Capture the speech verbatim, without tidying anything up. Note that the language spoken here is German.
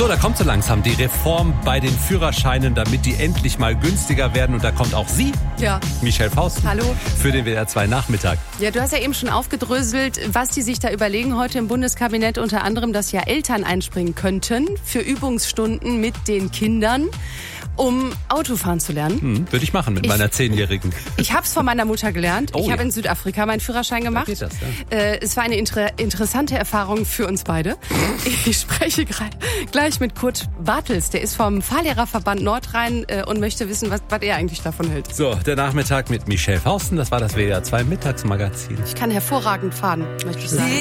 So, da kommt so langsam die Reform bei den Führerscheinen, damit die endlich mal günstiger werden. Und da kommt auch sie, ja. Michelle Faust, Hallo. Für den W D R zwei Nachmittag. Ja, du hast ja eben schon aufgedröselt, was die sich da überlegen heute im Bundeskabinett. Unter anderem, dass ja Eltern einspringen könnten für Übungsstunden mit den Kindern, um Autofahren zu lernen. Hm, würde ich machen mit ich, meiner Zehnjährigen. Ich habe es von meiner Mutter gelernt. Oh, ich ja. habe in Südafrika meinen Führerschein gemacht. Da geht das, ja. äh, es war eine inter- interessante Erfahrung für uns beide. Ich spreche grad, gleich mit Kurt Bartels. Der ist vom Fahrlehrerverband Nordrhein äh, und möchte wissen, was, was er eigentlich davon hält. So, der Nachmittag mit Michelle Fausten. Das war das W D R zwei Mittagsmagazin. Ich kann hervorragend fahren, möchte ich sagen.